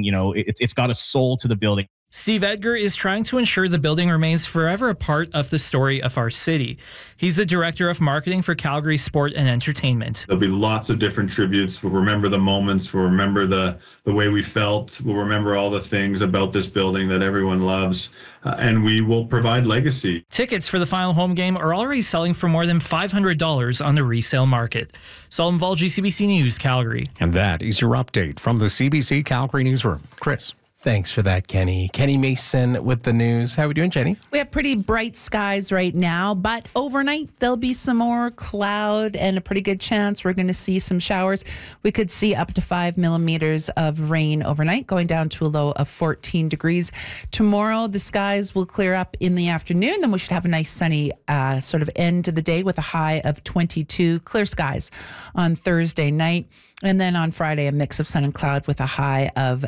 building, it's got a soul to the building. Steve Edgar is trying to ensure the building remains forever a part of the story of our city. He's the director of marketing for Calgary Sport and Entertainment. There'll be lots of different tributes. We'll remember the moments. We'll remember the way we felt. We'll remember all the things about this building that everyone loves. And we will provide legacy. Tickets for the final home game are already selling for more than $500 on the resale market. Solomon Volge, CBC News, Calgary. And that is your update from the CBC Calgary Newsroom. Chris. Thanks for that, Kenny. Kenny Mason with the news. How are we doing, Jenny? We have pretty bright skies right now, but overnight there'll be some more cloud and a pretty good chance we're going to see some showers. We could see up to 5 millimeters of rain overnight, going down to a low of 14 degrees. Tomorrow, the skies will clear up in the afternoon. Then we should have a nice sunny sort of end to the day with a high of 22. Clear skies on Thursday night. And then on Friday, a mix of sun and cloud with a high of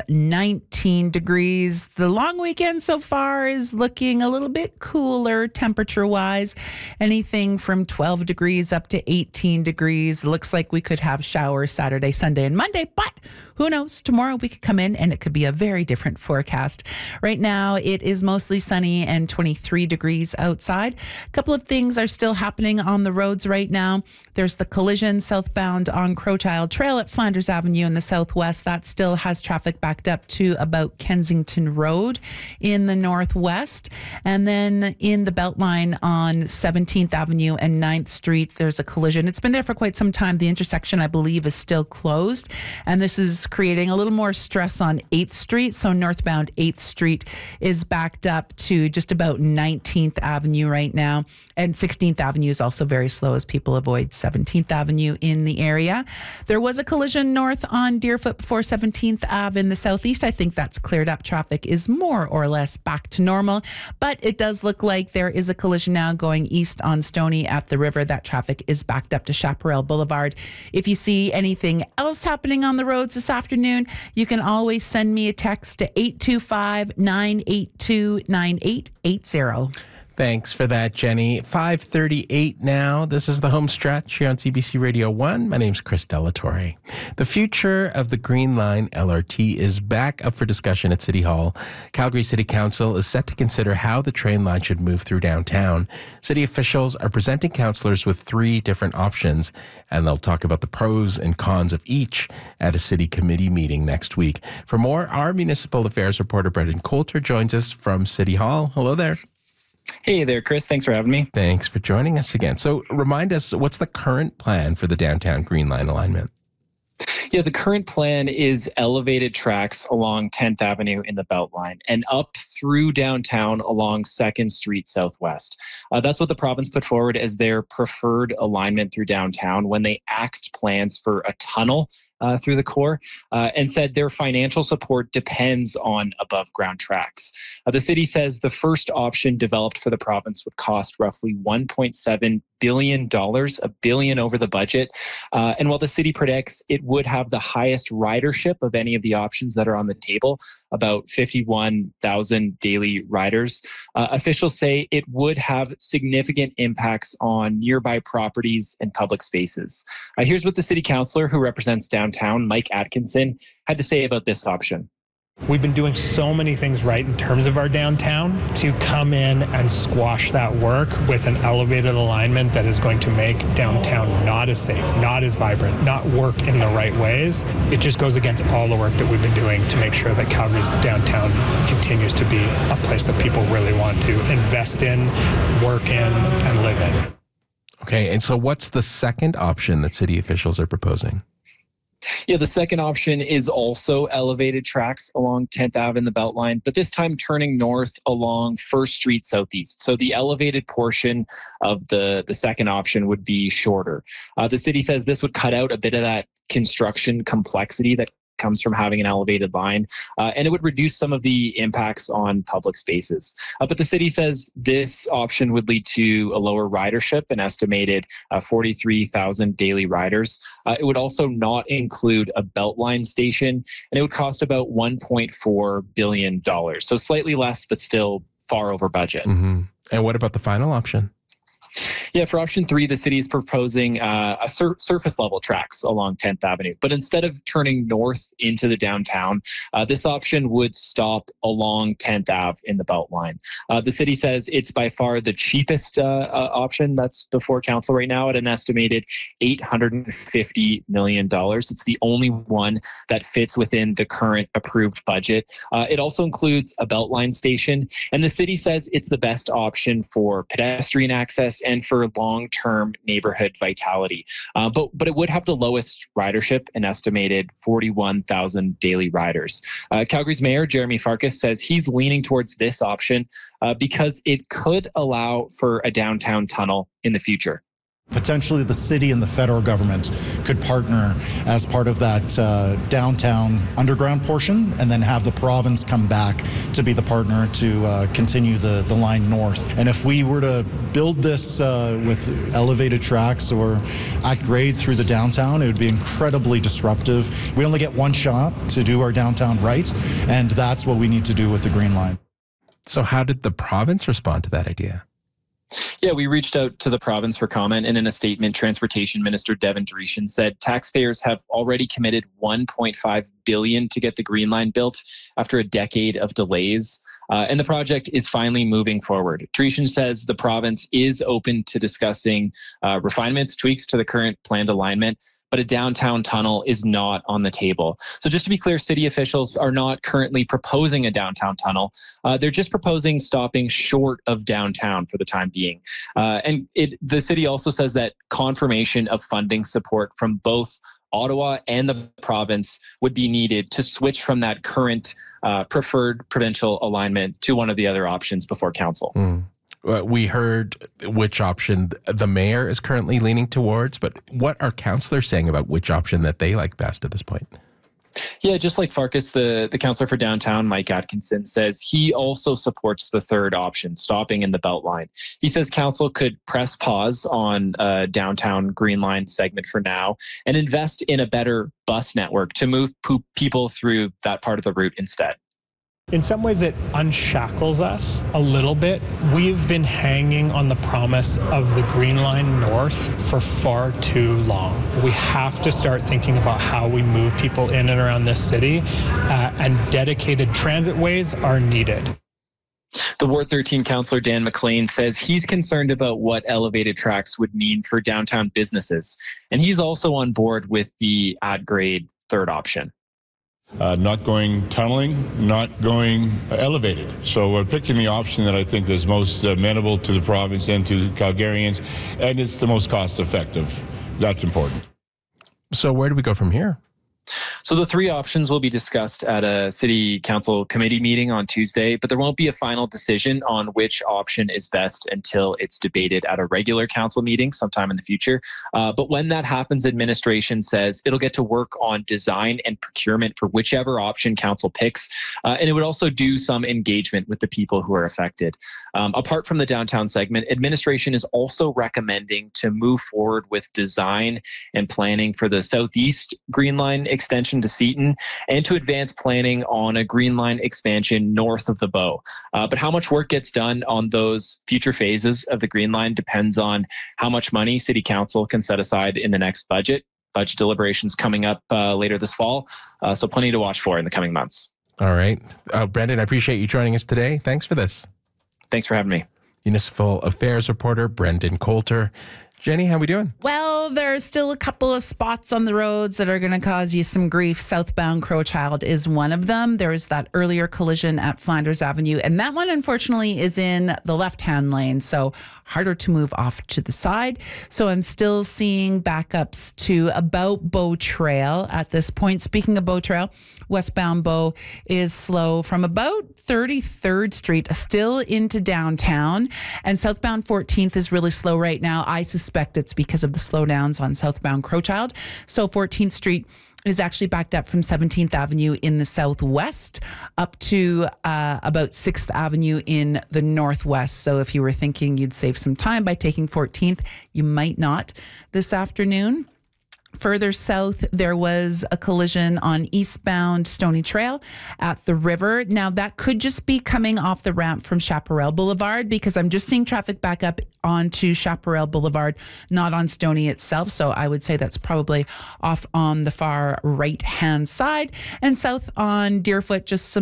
19 degrees. The long weekend so far is looking a little bit cooler temperature-wise. Anything from 12 degrees up to 18 degrees. Looks like we could have showers Saturday, Sunday, and Monday, but who knows? Tomorrow we could come in and it could be a very different forecast. Right now, it is mostly sunny and 23 degrees outside. A couple of things are still happening on the roads right now. There's the collision southbound on Crowchild Trail at Flanders Avenue in the southwest. That still has traffic backed up to about Kensington Road in the northwest. And then in the Beltline on 17th Avenue and 9th Street, there's a collision. It's been there for quite some time. The intersection, I believe, is still closed. And this is creating a little more stress on 8th Street. So northbound 8th Street is backed up to just about 19th Avenue right now. And 16th Avenue is also very slow as people avoid 17th Avenue in the area. There was a collision north on Deerfoot before 17th Ave in the southeast. I think that's cleared up. Traffic is more or less back to normal, but it does look like there is a collision now going east on Stoney at the river. That traffic is backed up to Chaparral Boulevard. If you see anything else happening on the roads this afternoon, you can always send me a text to 825-982-9880. Thanks for that, Jenny. 5:38 now. This is the home stretch here on CBC Radio 1. My name's Chris Delatorre. The future of the Green Line LRT is back up for discussion at City Hall. Calgary City Council is set to consider how the train line should move through downtown. City officials are presenting councillors with 3 different options, and they'll talk about the pros and cons of each at a city committee meeting next week. For more, our municipal affairs reporter Brendan Coulter joins us from City Hall. Hello there. Hey there, Chris. Thanks for having me. Thanks for joining us again. So remind us, what's the current plan for the downtown Green Line alignment? Yeah, the current plan is elevated tracks along 10th Avenue in the Beltline and up through downtown along 2nd Street Southwest. That's what the province put forward as their preferred alignment through downtown when they axed plans for a tunnel through the core and said their financial support depends on above ground tracks. The city says the first option developed for the province would cost roughly $1.7 billion, $1 billion over the budget. And while the city predicts it would have the highest ridership of any of the options that are on the table, about 51,000 daily riders, officials say it would have significant impacts on nearby properties and public spaces. Here's what the city councillor who represents downtown, Mike Atkinson, had to say about this option. We've been doing so many things right in terms of our downtown. To come in and squash that work with an elevated alignment that is going to make downtown not as safe, not as vibrant, not work in the right ways, it just goes against all the work that we've been doing to make sure that Calgary's downtown continues to be a place that people really want to invest in, work in, and live in. Okay, and so what's the second option that city officials are proposing? Yeah, the second option is also elevated tracks along 10th Ave in the Beltline, but this time turning north along 1st Street Southeast. So the elevated portion of the second option would be shorter. The city says this would cut out a bit of that construction complexity that comes from having an elevated line, and it would reduce some of the impacts on public spaces. But the city says this option would lead to a lower ridership, an estimated 43,000 daily riders. It would also not include a Beltline station, and it would cost about $1.4 billion. So slightly less, but still far over budget. Mm-hmm. And what about the final option? Yeah, for option 3, the city is proposing a surface level tracks along 10th Avenue. But instead of turning north into the downtown, this option would stop along 10th Ave in the Beltline. The city says it's by far the cheapest option that's before council right now at an estimated $850 million. It's the only one that fits within the current approved budget. It also includes a Beltline station, and the city says it's the best option for pedestrian access and for long-term neighborhood vitality. But it would have the lowest ridership, an estimated 41,000 daily riders. Calgary's mayor, Jeremy Farkas, says he's leaning towards this option because it could allow for a downtown tunnel in the future. Potentially the city and the federal government could partner as part of that downtown underground portion, and then have the province come back to be the partner to continue the line north. And if we were to build this with elevated tracks or at grade through the downtown, it would be incredibly disruptive. We only get one shot to do our downtown right, and that's what we need to do with the Green Line. So how did the province respond to that idea? Yeah, we reached out to the province for comment, and in a statement, Transportation Minister Devin Dreeshen said taxpayers have already committed $1.5 billion to get the Green Line built after a decade of delays, and the project is finally moving forward. Dreeshen says the province is open to discussing refinements, tweaks to the current planned alignment, but a downtown tunnel is not on the table. So just to be clear, city officials are not currently proposing a downtown tunnel. They're just proposing stopping short of downtown for the time being. And the city also says that confirmation of funding support from both Ottawa and the province would be needed to switch from that current preferred provincial alignment to one of the other options before council. We heard which option the mayor is currently leaning towards, but what are councillors saying about which option that they like best at this point? Yeah, just like Farkas, the councillor for downtown, Mike Atkinson, says he also supports the third option, stopping in the Beltline. He says council could press pause on a downtown Green Line segment for now and invest in a better bus network to move people through that part of the route instead. In some ways, it unshackles us a little bit. We've been hanging on the promise of the Green Line North for far too long. We have to start thinking about how we move people in and around this city, and dedicated transit ways are needed. The Ward 13 councillor Dan McLean says he's concerned about what elevated tracks would mean for downtown businesses, and he's also on board with the at-grade third option. Not going tunneling, not going elevated. So we're picking the option that I think is most amenable to the province and to Calgarians, and it's the most cost effective. That's important. So where do we go from here? So the three options will be discussed at a city council committee meeting on Tuesday, but there won't be a final decision on which option is best until it's debated at a regular council meeting sometime in the future. But when that happens, administration says it'll get to work on design and procurement for whichever option council picks. And it would also do some engagement with the people who are affected. Apart from the downtown segment, administration is also recommending to move forward with design and planning for the Southeast Green Line extension to Seaton and to advance planning on a Green Line expansion north of the Bow. But how much work gets done on those future phases of the Green Line depends on how much money City Council can set aside in the next budget. Budget deliberations coming up later this fall, so plenty to watch for in the coming months. All right. Brendan, I appreciate you joining us today. Thanks for this. Thanks for having me. Municipal Affairs reporter Brendan Coulter. Jenny, how we doing? Well, there are still a couple of spots on the roads that are going to cause you some grief. Southbound Crowchild is one of them. There was that earlier collision at Flanders Avenue, and that one, unfortunately, is in the left-hand lane, so harder to move off to the side. So I'm still seeing backups to about Bow Trail at this point. Speaking of Bow Trail, westbound Bow is slow from about 33rd Street still into downtown, and southbound 14th is really slow right now. I suspect it's because of the slowdowns on southbound Crowchild. So 14th Street is actually backed up from 17th Avenue in the southwest up to about 6th Avenue in the northwest. So if you were thinking you'd save some time by taking 14th, you might not this afternoon. Further south, there was a collision on eastbound Stony Trail at the river. Now, that could just be coming off the ramp from Chaparral Boulevard, because I'm just seeing traffic back up onto Chaparral Boulevard, not on Stony itself. So I would say that's probably off on the far right-hand side. And south on Deerfoot, just some